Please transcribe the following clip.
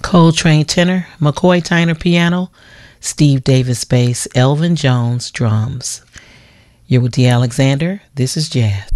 Coltrane tenor, McCoy Tyner piano, Steve Davis bass, Elvin Jones drums. You're with D. Alexander. This is Jazz.